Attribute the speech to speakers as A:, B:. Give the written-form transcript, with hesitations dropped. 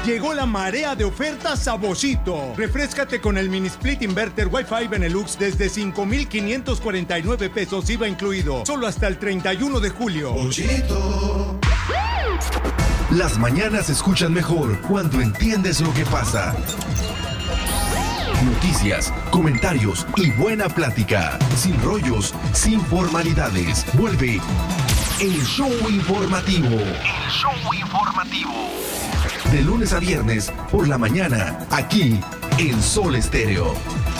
A: Llegó la marea de ofertas a Boschito. Refréscate con el mini split inverter Wi-Fi Benelux desde 5,549 pesos IVA incluido. Solo hasta el 31 de julio.
B: Boschito. Las mañanas se escuchan mejor cuando entiendes lo que pasa. Noticias, comentarios y buena plática. Sin rollos, sin formalidades. Vuelve el show informativo. El show informativo. De lunes a viernes por la mañana, aquí en Sol Estéreo.